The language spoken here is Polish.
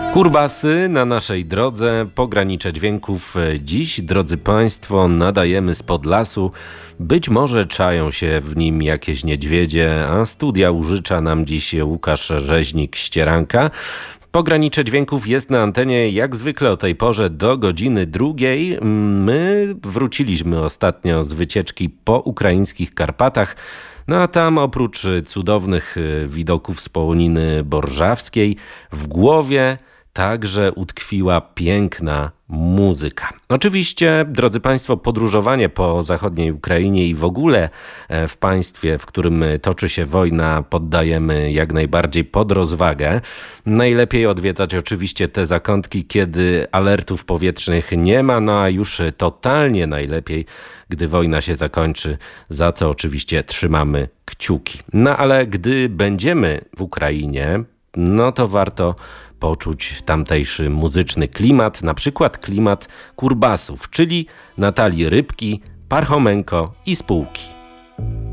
Kurbasy na naszej drodze, pogranicze dźwięków. Dziś, drodzy Państwo, nadajemy spod lasu. Być może czają się w nim jakieś niedźwiedzie, a studia użycza nam dziś Łukasz Rzeźnik-Ścieranka. Pogranicze dźwięków jest na antenie jak zwykle o tej porze do godziny 2:00. My wróciliśmy ostatnio z wycieczki po ukraińskich Karpatach. No a tam oprócz cudownych widoków z Połoniny Borżawskiej w głowie także utkwiła piękna muzyka. Oczywiście, drodzy Państwo, podróżowanie po zachodniej Ukrainie i w ogóle w państwie, w którym toczy się wojna, poddajemy jak najbardziej pod rozwagę. Najlepiej odwiedzać oczywiście te zakątki, kiedy alertów powietrznych nie ma, no a już totalnie najlepiej, gdy wojna się zakończy, za co oczywiście trzymamy kciuki. No ale gdy będziemy w Ukrainie, no to warto poczuć tamtejszy muzyczny klimat, na przykład klimat Kurbasów, czyli Natalii Rybki, Parchomenko i spółki.